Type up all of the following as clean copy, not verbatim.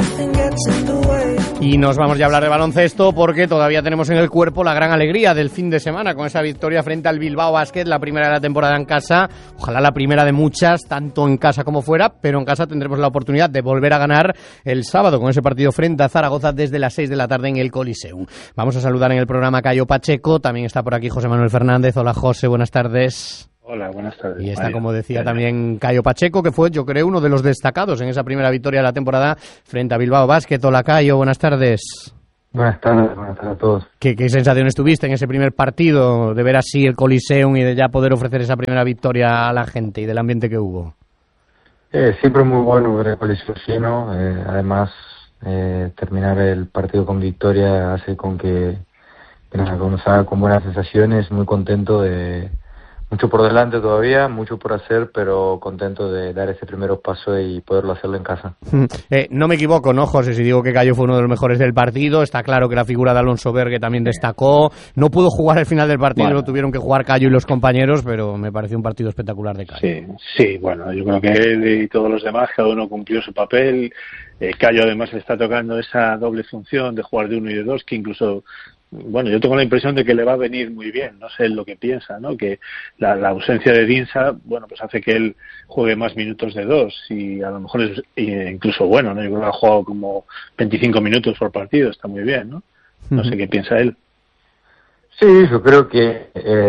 Y nos vamos ya a hablar de baloncesto porque todavía tenemos en el cuerpo la gran alegría del fin de semana con esa victoria frente al Bilbao Basket, la primera de la temporada en casa, ojalá la primera de muchas, tanto en casa como fuera, pero en casa tendremos la oportunidad de volver a ganar el sábado con ese partido frente a Zaragoza desde las 6 de la tarde en el Coliseum. Vamos a saludar en el programa a Cayo Pacheco, también está por aquí José Manuel Fernández. Hola José, buenas tardes. Hola, buenas tardes. Y está, como decía también Cayo Pacheco, que fue, yo creo, uno de los destacados en esa primera victoria de la temporada frente a Bilbao Basket. Hola Cayo, buenas tardes. Buenas tardes a todos. ¿Qué sensaciones tuviste en ese primer partido de ver así el Coliseum y de ya poder ofrecer esa primera victoria a la gente y del ambiente que hubo? Siempre muy bueno ver el Coliseum lleno. Además, terminar el partido con victoria hace con que nos haga con buenas sensaciones. Muy contento de... Mucho por delante todavía, mucho por hacer, pero contento de dar ese primer paso y poderlo hacerlo en casa. No me equivoco, ¿no, José? Si digo que Cayo fue uno de los mejores del partido, está claro que la figura de Alonso Bergue también destacó. No pudo jugar el final del partido, lo tuvieron que jugar Cayo y los compañeros, pero me pareció un partido espectacular de Cayo. Sí, bueno, yo creo que él y todos los demás, cada uno cumplió su papel. Cayo además le está tocando esa doble función de jugar de uno y de dos, que incluso... Bueno, yo tengo la impresión de que le va a venir muy bien, no sé lo que piensa, ¿no? Que la ausencia de Dinsa, bueno, pues hace que él juegue más minutos de dos y a lo mejor es incluso bueno, ¿no? Yo creo que ha jugado como 25 minutos por partido, está muy bien, ¿no? No sé qué piensa él. Sí, yo creo que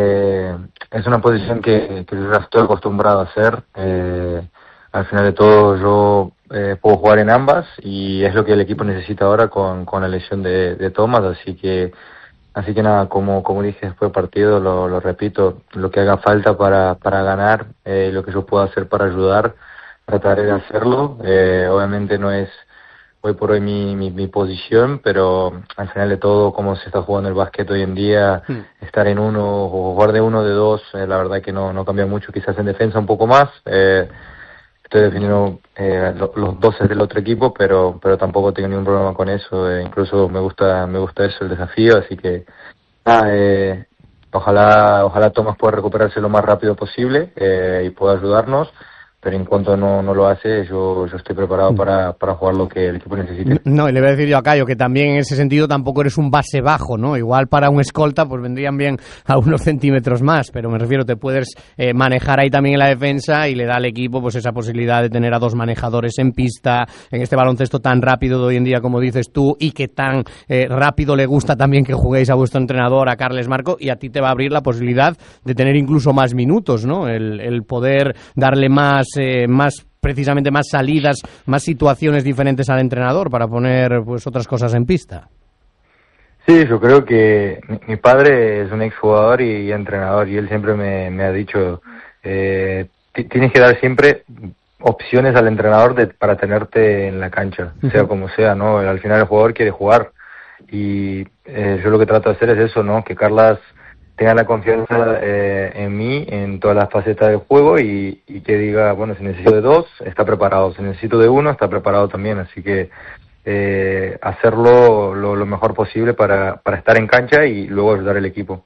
es una posición que yo ya estoy acostumbrado a hacer. Al final de todo yo puedo jugar en ambas y es lo que el equipo necesita ahora con la lesión de Thomas, así que nada, como dije después del partido, lo repito, lo que haga falta para ganar, lo que yo pueda hacer para ayudar, trataré de hacerlo. Obviamente no es hoy por hoy mi posición, pero al final de todo, como se está jugando el básquet hoy en día, estar en uno o jugar de uno, de dos, la verdad que no cambia mucho, quizás en defensa un poco más. Estoy definiendo los 12 del otro equipo, pero tampoco tengo ningún problema con eso. Incluso me gusta eso, el desafío, así que ojalá Tomás pueda recuperarse lo más rápido posible y pueda ayudarnos. Pero en cuanto no lo hace, yo estoy preparado para jugar lo que el equipo necesite. No, y le voy a decir yo a Cayo que también en ese sentido tampoco eres un base bajo, ¿no? Igual para un escolta pues vendrían bien a unos centímetros más, pero me refiero, te puedes manejar ahí también en la defensa y le da al equipo pues esa posibilidad de tener a dos manejadores en pista, en este baloncesto tan rápido de hoy en día como dices tú y que tan rápido le gusta también que juguéis a vuestro entrenador, a Carles Marco, y a ti te va a abrir la posibilidad de tener incluso más minutos, ¿no? El poder darle más precisamente más salidas, más situaciones diferentes al entrenador para poner pues otras cosas en pista. Sí, yo creo que mi padre es un exjugador y entrenador y él siempre me ha dicho tienes que dar siempre opciones al entrenador para tenerte en la cancha, sea como sea, ¿no? Al final el jugador quiere jugar y yo lo que trato de hacer es eso, ¿no? Que Carlas tenga la confianza en mí, en todas las facetas del juego y que diga, bueno, si necesito de dos, está preparado, si necesito de uno, está preparado también, así que hacerlo lo mejor posible para estar en cancha y luego ayudar al equipo.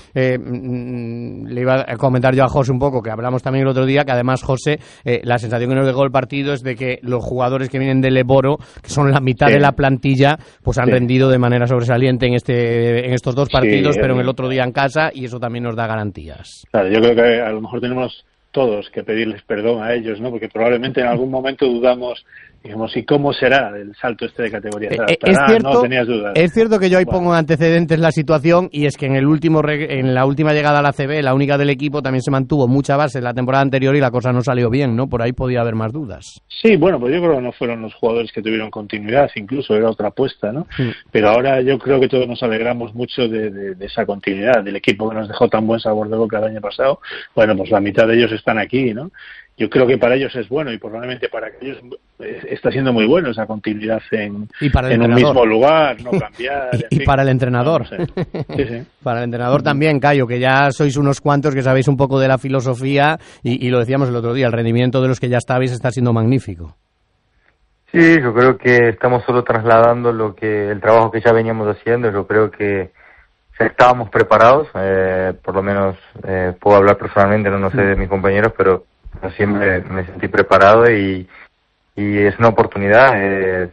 Le iba a comentar yo a José un poco, que hablamos también el otro día, que además José, la sensación que nos dejó el partido es de que los jugadores que vienen del Leboro, que son la mitad de la plantilla, pues han rendido de manera sobresaliente en estos dos partidos, pero en el otro día en casa, y eso también nos da garantías. Claro, yo creo que a lo mejor tenemos todos que pedirles perdón a ellos, ¿no? Porque probablemente en algún momento dudamos, digamos, ¿y cómo será el salto este de categoría? Es cierto, no tenías dudas. Es cierto que yo ahí pongo antecedentes la situación, y es que en la última llegada a la ACB, la única del equipo, también se mantuvo mucha base en la temporada anterior y la cosa no salió bien, ¿no? Por ahí podía haber más dudas. Sí, bueno, pues yo creo que no fueron los jugadores que tuvieron continuidad, incluso era otra apuesta, ¿no? Pero ahora yo creo que todos nos alegramos mucho de esa continuidad, del equipo que nos dejó tan buen sabor de boca el año pasado. Bueno, pues la mitad de ellos están aquí, ¿no? Yo creo que para ellos es bueno y probablemente para ellos está siendo muy bueno esa continuidad en un mismo lugar, no cambiar. Y para el entrenador. No sé. Sí. Para el entrenador también, Cayo, que ya sois unos cuantos que sabéis un poco de la filosofía y lo decíamos el otro día, el rendimiento de los que ya estabais está siendo magnífico. Sí, yo creo que estamos solo trasladando el trabajo que ya veníamos haciendo. Yo creo que ya estábamos preparados, por lo menos puedo hablar personalmente, no sé de mis compañeros, pero siempre me sentí preparado y y es una oportunidad.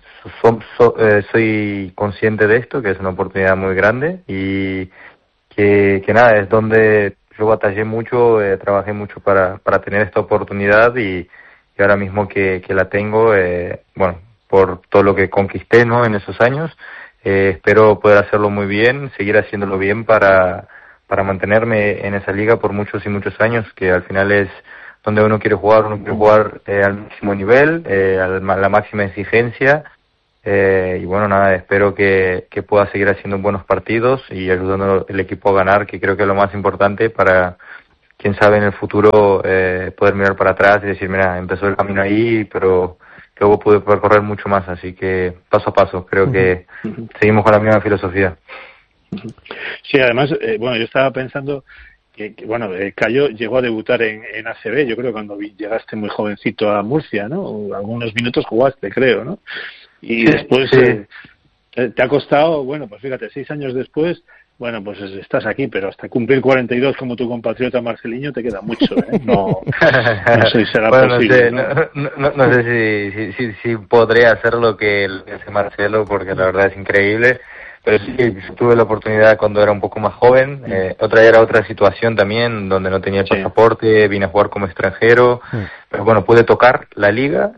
Soy consciente de esto, que es una oportunidad muy grande y que nada, es donde yo batallé mucho, trabajé mucho para tener esta oportunidad y ahora mismo que la tengo, bueno, por todo lo que conquisté, ¿no?, en esos años, espero poder hacerlo muy bien, seguir haciéndolo bien para mantenerme en esa liga por muchos y muchos años, que al final es donde uno quiere jugar al máximo nivel, la máxima exigencia, y bueno, nada, espero que pueda seguir haciendo buenos partidos y ayudando al equipo a ganar, que creo que es lo más importante para, quién sabe, en el futuro poder mirar para atrás y decir, mira, empezó el camino ahí, pero luego pude percorrer mucho más, así que paso a paso, creo que seguimos con la misma filosofía. Sí, además, bueno, yo estaba pensando que bueno, Cayo llegó a debutar en ACB, yo creo, cuando llegaste muy jovencito a Murcia, ¿no? O algunos minutos jugaste, creo, ¿no? Y sí, después te ha costado, bueno, pues fíjate, 6 años después, bueno, pues estás aquí, pero hasta cumplir 42 como tu compatriota Marceliño te queda mucho, ¿eh? No sé si será bueno, posible, no sé si podré hacer lo que hace Marcelo, porque la verdad es increíble. Pero sí, tuve la oportunidad cuando era un poco más joven. Era otra situación también, donde no tenía el pasaporte, vine a jugar como extranjero. Pero bueno, pude tocar la liga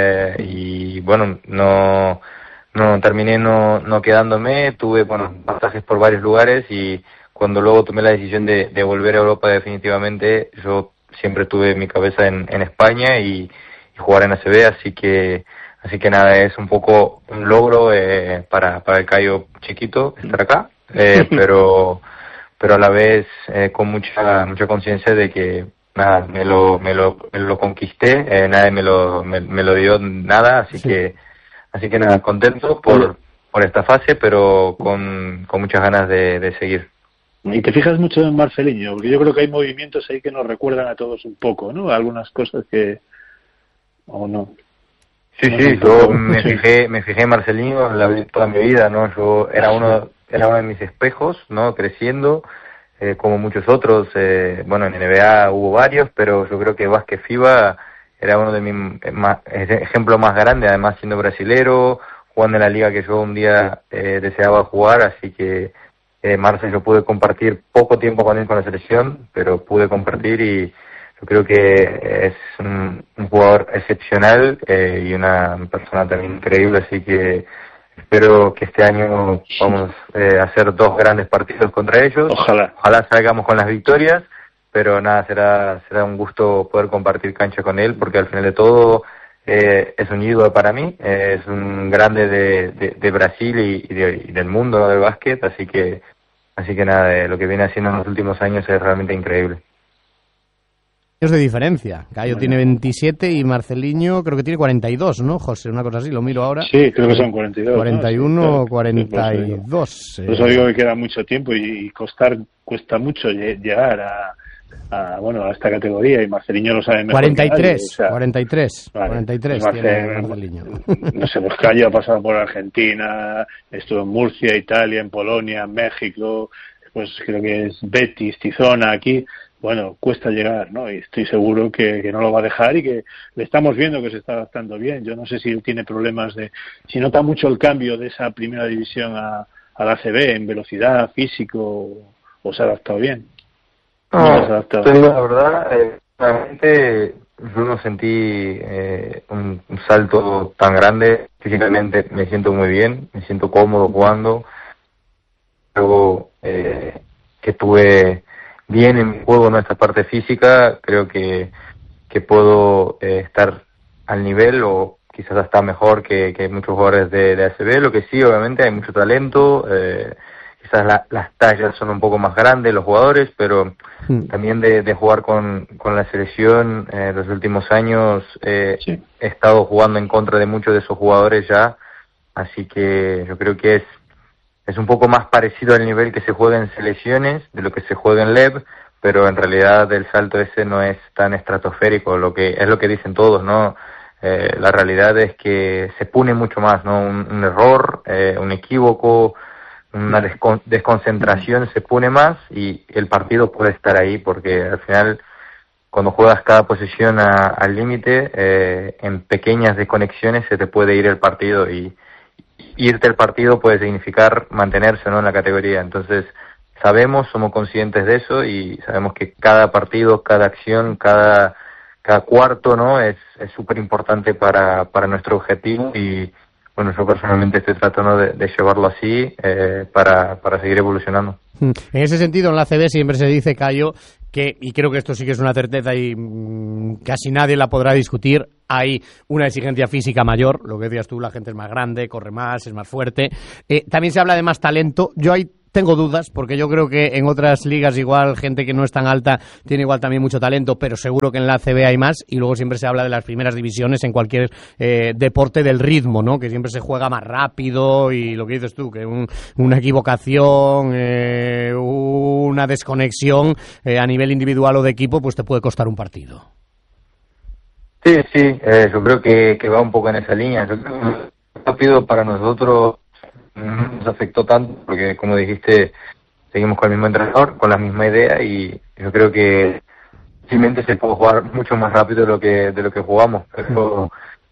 y bueno, no terminé no quedándome. Tuve, bueno, pasajes por varios lugares y cuando luego tomé la decisión de volver a Europa definitivamente, yo siempre tuve mi cabeza en España y jugar en ACB, Así que nada, es un poco un logro para el Cayo chiquito estar acá, pero a la vez con mucha conciencia de que nada, me lo conquisté, nadie me lo dio nada, así que nada, contento por esta fase, pero con muchas ganas de seguir. Y te fijas mucho en Marceliño, porque yo creo que hay movimientos ahí que nos recuerdan a todos un poco, ¿no? Algunas cosas que... ¿O no? Sí, yo me fijé en Marceliño toda mi vida, ¿no? Yo era uno de mis espejos, ¿no? Creciendo, como muchos otros. Bueno, en NBA hubo varios, pero yo creo que Vázquez FIBA era uno de mis ejemplos más grandes, además siendo brasilero, jugando en la liga que yo un día deseaba jugar, así que Marcel, yo pude compartir poco tiempo con él con la selección, pero pude compartir y yo creo que es un jugador excepcional y una persona también increíble, así que espero que este año vamos a hacer 2 grandes partidos contra ellos. Ojalá salgamos con las victorias, pero nada, será un gusto poder compartir cancha con él, porque al final de todo es un ídolo para mí, es un grande de Brasil y del mundo, ¿no?, del básquet, así que nada, lo que viene haciendo en los últimos años es realmente increíble. Años de diferencia. Cayo tiene 27 y Marceliño creo que tiene 42, ¿no, José? Una cosa así, lo miro ahora. Sí, creo que son 42. 41 o ¿no? 42. Por eso digo que queda mucho tiempo y cuesta mucho llegar a esta categoría, y Marceliño lo sabe mejor. 43, vale, 43 tiene Marceliño. No sé, pues Cayo ha pasado por Argentina, estuvo en Murcia, Italia, en Polonia, México, pues creo que es Betis, Tizona, aquí. Bueno, cuesta llegar, ¿no? Y estoy seguro que no lo va a dejar y que le estamos viendo que se está adaptando bien. Yo no sé si él tiene problemas si nota mucho el cambio de esa primera división a la ACB en velocidad, físico, o se ha adaptado bien. No, te digo la verdad, realmente yo no sentí un salto tan grande. Físicamente me siento muy bien, me siento cómodo jugando. Luego que tuve bien en mi juego, ¿no?, esta parte física, creo que puedo estar al nivel o quizás hasta mejor que muchos jugadores de ACB. Lo que sí, obviamente, hay mucho talento, quizás las tallas son un poco más grandes los jugadores, pero también de jugar con la selección los últimos años he estado jugando en contra de muchos de esos jugadores ya, así que yo creo que es un poco más parecido al nivel que se juega en selecciones de lo que se juega en LEB, pero en realidad el salto ese no es tan estratosférico, lo que dicen todos, ¿no? La realidad es que se pune mucho más, ¿no? Un error, un equívoco, una desconcentración se pune más y el partido puede estar ahí, porque al final cuando juegas cada posición al límite, en pequeñas desconexiones se te puede ir el partido, y irte el partido puede significar mantenerse, ¿no?, en la categoría. Entonces somos conscientes de eso, y sabemos que cada partido, cada acción, cada cuarto, ¿no?, es súper importante para nuestro objetivo. Y bueno, yo personalmente estoy tratando de llevarlo así para seguir evolucionando. En ese sentido, en la ACB siempre se dice, Cayo, y creo que esto sí que es una certeza y casi nadie la podrá discutir, hay una exigencia física mayor. Lo que decías tú, la gente es más grande, corre más, es más fuerte. También se habla de más talento. Yo ahí tengo dudas, porque yo creo que en otras ligas igual gente que no es tan alta tiene igual también mucho talento, pero seguro que en la ACB hay más. Y luego siempre se habla de las primeras divisiones en cualquier deporte del ritmo, ¿no?, que siempre se juega más rápido, y lo que dices tú, que una equivocación, una desconexión a nivel individual o de equipo, pues te puede costar un partido. Sí, yo creo que va un poco en esa línea. Yo creo que rápido para nosotros no nos afectó tanto, porque como dijiste, seguimos con el mismo entrenador, con la misma idea, y yo creo que simplemente se puede jugar mucho más rápido de lo que jugamos. Pero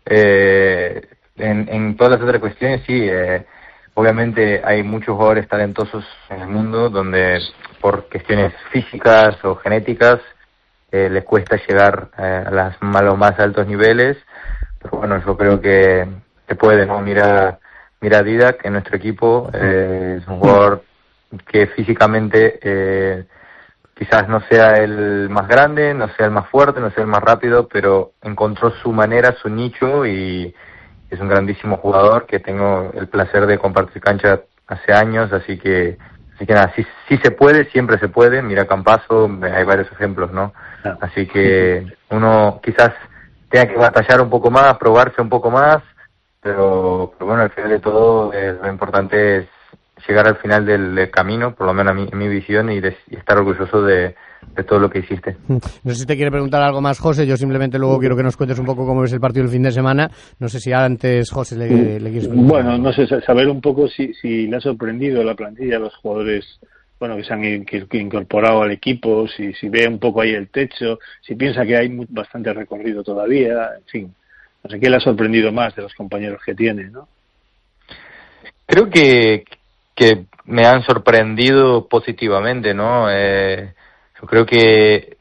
en todas las otras cuestiones sí, obviamente hay muchos jugadores talentosos en el mundo donde por cuestiones físicas o genéticas les cuesta llegar a los más altos niveles, pero bueno, yo creo que se puede, ¿no? Mira Didac en nuestro equipo, es un jugador que físicamente quizás no sea el más grande, no sea el más fuerte, no sea el más rápido, pero encontró su manera, su nicho, y es un grandísimo jugador que tengo el placer de compartir cancha hace años, así que nada, sí se puede, siempre se puede. Mira Campazzo, hay varios ejemplos, ¿no? Así que uno quizás tenga que batallar un poco más, probarse un poco más, pero bueno, al final de todo lo importante es llegar al final del camino, por lo menos en mi visión, y estar orgulloso de todo lo que hiciste. No sé si te quiere preguntar algo más, José. Yo simplemente luego quiero que nos cuentes un poco cómo ves el partido del fin de semana. No sé si antes, José, le quieres preguntar. Bueno, no sé, saber un poco si le ha sorprendido la plantilla a los jugadores, bueno, que se han incorporado al equipo, si ve un poco ahí el techo, si piensa que hay bastante recorrido todavía, en fin. No sé qué le ha sorprendido más de los compañeros que tiene, ¿no? Creo que me han sorprendido positivamente, ¿no? Yo creo que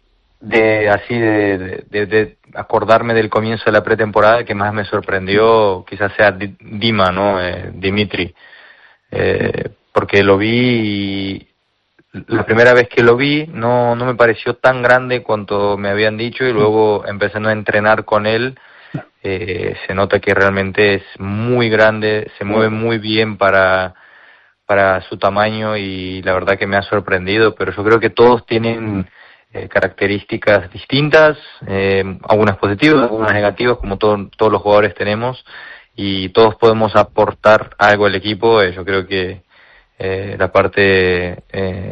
de acordarme del comienzo de la pretemporada, el que más me sorprendió quizás sea Dima, ¿no? Dimitri, porque lo vi, y la primera vez que lo vi no me pareció tan grande cuanto me habían dicho, y luego empezando a entrenar con él, se nota que realmente es muy grande, se mueve muy bien para su tamaño, y la verdad que me ha sorprendido. Pero yo creo que todos tienen características distintas, algunas positivas, algunas negativas, como todos los jugadores tenemos, y todos podemos aportar algo al equipo. Yo creo que la parte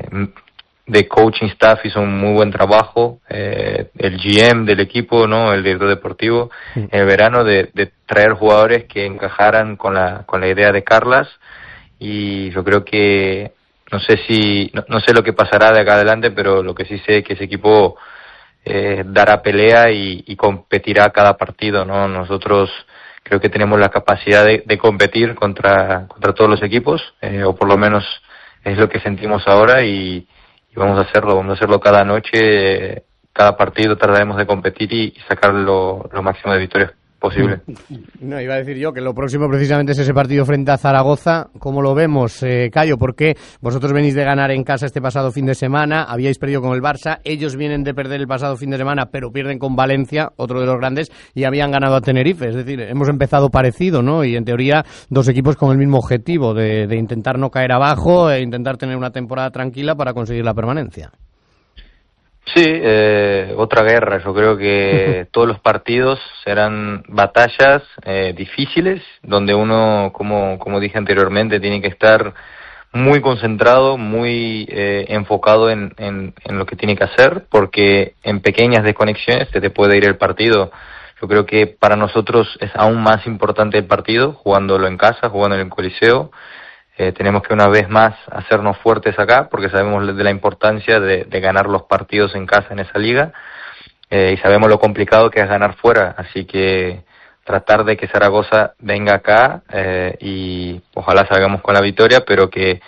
de coaching staff hizo un muy buen trabajo, el GM del equipo, ¿no?, el director deportivo, en el verano, de traer jugadores que encajaran con la idea de Carlas. Y yo creo que no sé lo que pasará de acá adelante, pero lo que sí sé es que ese equipo dará pelea y competirá cada partido, ¿no? Nosotros creo que tenemos la capacidad de competir contra todos los equipos, o por lo menos es lo que sentimos ahora, y vamos a hacerlo cada noche, cada partido trataremos de competir y sacar lo máximo de victorias posible. No, iba a decir yo que lo próximo precisamente es ese partido frente a Zaragoza. ¿Cómo lo vemos, Cayo? Porque vosotros venís de ganar en casa este pasado fin de semana, habíais perdido con el Barça, ellos vienen de perder el pasado fin de semana, pero pierden con Valencia, otro de los grandes, y habían ganado a Tenerife. Es decir, hemos empezado parecido, ¿no? Y en teoría dos equipos con el mismo objetivo, de intentar no caer abajo e intentar tener una temporada tranquila para conseguir la permanencia. Sí, otra guerra. Yo creo que todos los partidos serán batallas difíciles, donde uno, como dije anteriormente, tiene que estar muy concentrado, muy enfocado en lo que tiene que hacer, porque en pequeñas desconexiones se te puede ir el partido. Yo creo que para nosotros es aún más importante el partido, jugándolo en casa, jugando en el Coliseo. Tenemos que una vez más hacernos fuertes acá, porque sabemos de la importancia de ganar los partidos en casa en esa liga. y sabemos lo complicado que es ganar fuera, así que tratar de que Zaragoza venga acá y ojalá salgamos con la victoria, pero que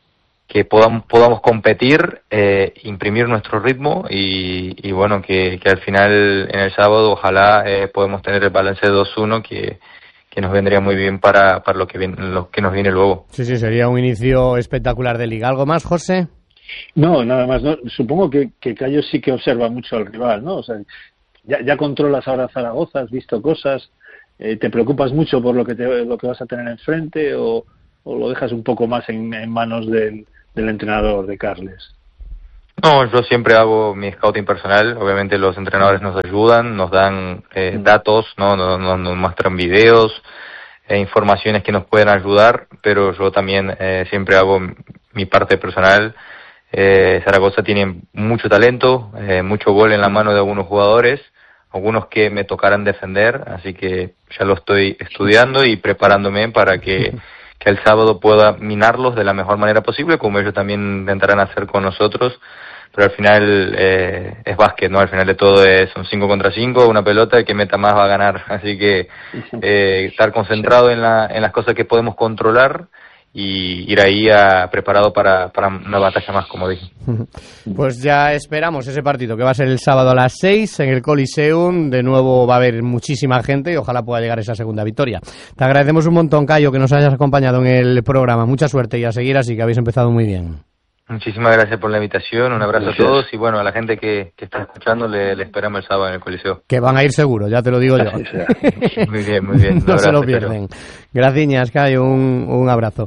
podamos competir, imprimir nuestro ritmo y bueno, que al final en el sábado ojalá podemos tener el balance de 2-1 que nos vendría muy bien para lo que nos viene luego. Sí, sería un inicio espectacular de liga. ¿Algo más, José? No, nada más. No. Supongo que Cayo sí que observa mucho al rival, ¿no? O sea, ya controlas ahora Zaragoza, has visto cosas, ¿te preocupas mucho por lo que vas a tener enfrente o lo dejas un poco más en manos del entrenador, de Carles? No, yo siempre hago mi scouting personal. Obviamente los entrenadores nos ayudan, nos dan datos, nos muestran videos, informaciones que nos pueden ayudar, pero yo también siempre hago mi parte personal. Zaragoza tiene mucho talento, mucho gol en la mano de algunos jugadores, algunos que me tocarán defender, así que ya lo estoy estudiando y preparándome para que el sábado pueda minarlos de la mejor manera posible, como ellos también intentarán hacer con nosotros. Pero al final es básquet, ¿no? Al final de todo son 5 contra 5, una pelota, el que meta más va a ganar. Así que estar concentrado en las cosas que podemos controlar y ir ahí preparado para una batalla más, como dije. Pues ya esperamos ese partido, que va a ser el sábado a las 6 en el Coliseum. De nuevo va a haber muchísima gente y ojalá pueda llegar esa segunda victoria. Te agradecemos un montón, Cayo, que nos hayas acompañado en el programa. Mucha suerte y a seguir así, que habéis empezado muy bien. Muchísimas gracias por la invitación, un abrazo a todos y bueno, a la gente que está escuchando le esperamos el sábado en el Coliseo. Que van a ir seguro, ya te lo digo yo. Muy bien. No se lo pierden. Gracias, Cayo, un abrazo.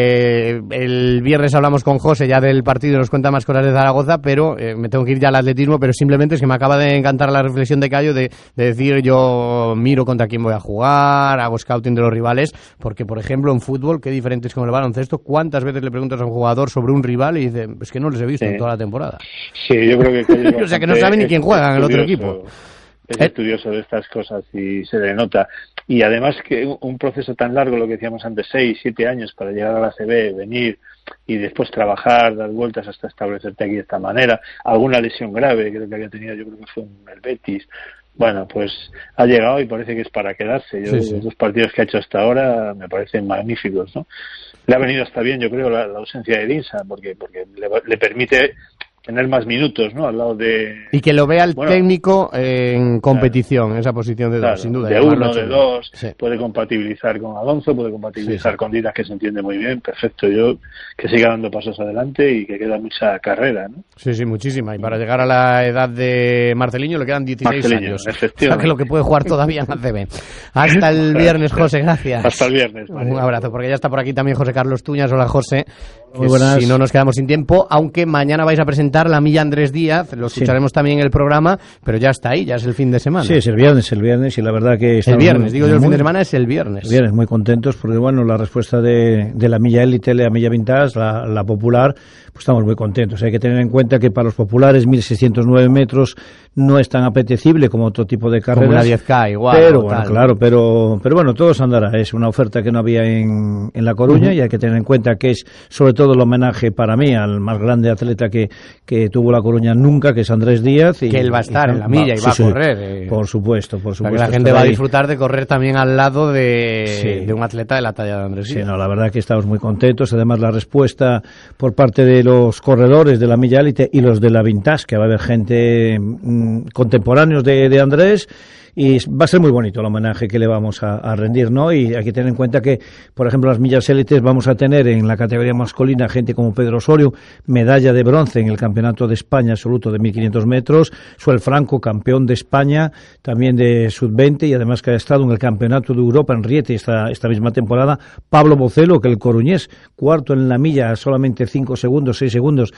El viernes hablamos con José ya del partido y nos cuenta más cosas de Zaragoza, pero me tengo que ir ya al atletismo, pero simplemente es que me acaba de encantar la reflexión de Cayo de decir yo miro contra quién voy a jugar, hago scouting de los rivales, porque por ejemplo en fútbol, qué diferente es con el baloncesto, ¿cuántas veces le preguntas a un jugador sobre un rival y dice, es que no les he visto en toda la temporada? Sí, yo creo que o sea que no sabe ni quién juega en el otro equipo. Es estudioso de estas cosas y se le nota. Y además que un proceso tan largo, lo que decíamos antes, 6, 7 años para llegar a la ACB, venir y después trabajar, dar vueltas hasta establecerte aquí de esta manera. Alguna lesión grave, creo que había tenido, yo creo que fue en el Betis. Bueno, pues ha llegado y parece que es para quedarse. Los partidos que ha hecho hasta ahora me parecen magníficos, ¿no? Le ha venido hasta bien, yo creo, la ausencia de Dinsa, porque le permite tener más minutos, ¿no? Al lado de... Y que lo vea el técnico en competición, en esa posición de 2, sin duda. De 1, de 2, puede compatibilizar con Alonso, puede compatibilizar con Didas, que se entiende muy bien, perfecto. Que siga dando pasos adelante y que queda mucha carrera, ¿no? Sí, muchísima. Y para llegar a la edad de Marceliño le quedan 16 años. O sea que lo que puede jugar todavía en ACB. Hasta el viernes, José, gracias. Hasta el viernes, María. Un abrazo, porque ya está por aquí también José Carlos Tuñas. Hola, José. Muy buenas. Si no nos quedamos sin tiempo, aunque mañana vais a presentar la milla Andrés Díaz, lo escucharemos también en el programa, pero ya está ahí, ya es el fin de semana. Sí, es el viernes, y la verdad que... El viernes, digo yo, el fin de semana es el viernes. El viernes, muy contentos, porque bueno, la respuesta de la milla élite, la milla vintage, la popular, pues estamos muy contentos. Hay que tener en cuenta que para los populares 1.609 metros no es tan apetecible como otro tipo de carreras. Como una 10K igual. Pero bueno, claro, pero bueno, todo se andará. Es una oferta que no había en La Coruña y hay que tener en cuenta que es sobre todo el homenaje para mí al más grande atleta que tuvo La Coruña nunca, que es Andrés Díaz. Que él va a estar en la milla y va a correr. Por supuesto. Para que la gente va a disfrutar de correr también al lado de un atleta de la talla de Andrés Díaz. Sí, la verdad que estamos muy contentos. Además, la respuesta por parte de los corredores de la milla élite y los de la vintage, que va a haber gente contemporáneos de Andrés, y va a ser muy bonito el homenaje que le vamos a rendir, ¿no? Y hay que tener en cuenta que, por ejemplo, las millas élites vamos a tener en la categoría masculina gente como Pedro Osorio, medalla de bronce en el Campeonato de España absoluto de 1.500 metros, Suel Franco, campeón de España, también de Sub-20, y además que ha estado en el Campeonato de Europa en Riete esta misma temporada, Pablo Bocelo, que el coruñés, cuarto en la milla, solamente 6 segundos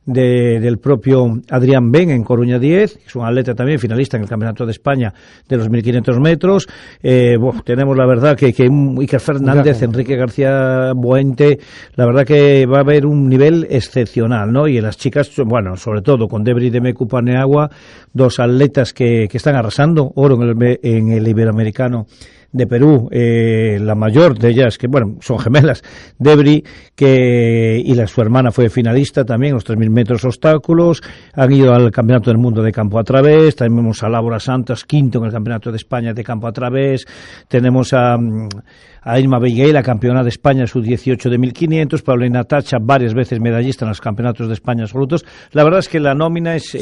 del propio Adrián Ben en Coruña 10, es un atleta también finalista en el Campeonato de España de los 1.500 metros. Tenemos la verdad que Iker Fernández, Enrique García Buente, la verdad que va a haber un nivel excepcional, ¿no? Y en las chicas, bueno, sobre todo con Debri de Mecu Paneagua, dos atletas que están arrasando, oro en el Iberoamericano de Perú, la mayor de ellas, que bueno, son gemelas, Debri, su hermana fue finalista también, los 3.000 metros obstáculos, han ido al Campeonato del Mundo de campo a través, tenemos a Laura Santos, quinto en el Campeonato de España de campo a través, tenemos a Irma Beigué, la campeona de España sub-18 de 1.500, Paulina Tacha, varias veces medallista en los campeonatos de España absolutos. La verdad es que la nómina es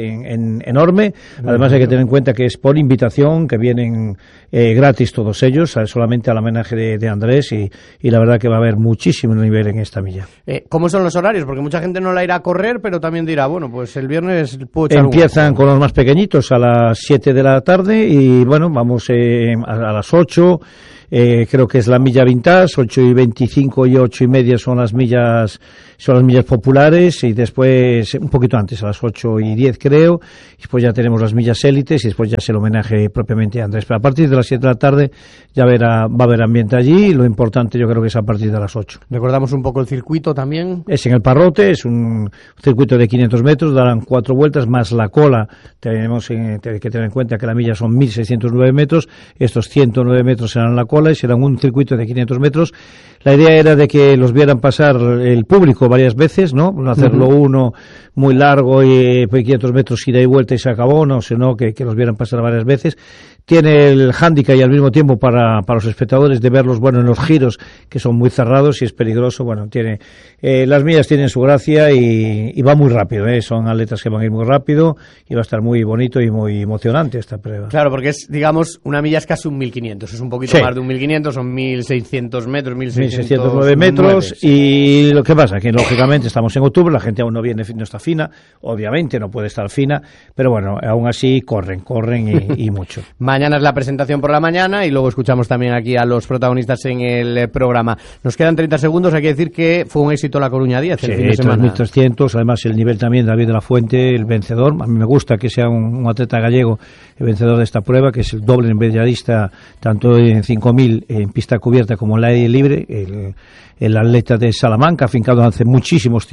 enorme, además hay que tener en cuenta que es por invitación, que vienen gratis todos ellos, solamente al homenaje de Andrés, y la verdad que va a haber muchísimo nivel en esta milla. ¿Cómo son los horarios? Porque mucha gente no la irá a correr, pero también dirá, bueno, pues el viernes puedo echar Empiezan con los más pequeñitos a las 7 de la tarde y bueno, vamos a las 8. Creo que es la milla vintage, 8:25 y 8:30 son las millas populares, y después un poquito antes, a las 8:10 creo, y después ya tenemos las millas élites, y después ya es el homenaje propiamente a Andrés. Pero a partir de las 7 de la tarde ya va a haber ambiente allí, y lo importante yo creo que es a partir de las 8. Recordamos un poco el circuito también. Es en el Parrote, es un circuito de 500 metros, darán 4 vueltas más la cola. Tenemos que tener en cuenta que la milla son 1.609 metros, estos 109 metros serán la cola y serán un circuito de 500 metros. La idea era de que los vieran pasar el público varias veces, ¿no? No hacerlo uno muy largo y 500 metros ida y vuelta y se acabó, no, sino que los vieran pasar varias veces. Tiene el hándicap y al mismo tiempo para los espectadores de verlos, bueno, en los giros, que son muy cerrados y es peligroso. Bueno, las millas tienen su gracia y va muy rápido, son atletas que van a ir muy rápido y va a estar muy bonito y muy emocionante esta prueba. Claro, porque es, digamos, una milla es casi un 1.500, es un poquito más de un 1.500, son 1.600 metros, 1.609 metros, y lo que pasa que lógicamente estamos en octubre, la gente aún no está fina, obviamente no puede estar fina, pero bueno, aún así corren y mucho. Mañana es la presentación por la mañana y luego escuchamos también aquí a los protagonistas en el programa. Nos quedan 30 segundos, hay que decir que fue un éxito la Coruña 10 el fin de semana. 3.300, además el nivel también David de la Fuente, el vencedor. A mí me gusta que sea un atleta gallego el vencedor de esta prueba, que es el doble en medallista tanto en 5.000 en pista cubierta como en la aire libre, el atleta de Salamanca, afincado hace mucho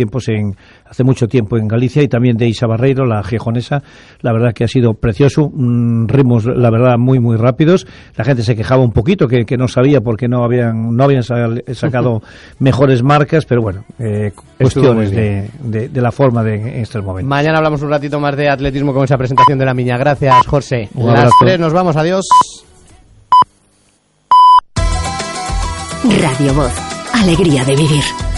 tiempo en Galicia, y también de Isa Barreiro, la gijonesa. La verdad que ha sido precioso, ritmos la verdad muy muy rápidos. La gente se quejaba un poquito que no sabía porque no habían sacado mejores marcas, pero bueno, cuestiones de la forma en estos momentos. Mañana hablamos un ratito más de atletismo con esa presentación de la Miña. Gracias, Jorge. Las 3 nos vamos, adiós. Radio Voz, alegría de vivir.